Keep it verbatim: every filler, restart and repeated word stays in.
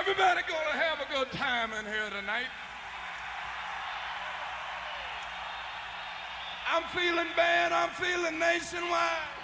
Everybody gonna have a good time in here tonight. I'm feeling bad, I'm feeling nationwide.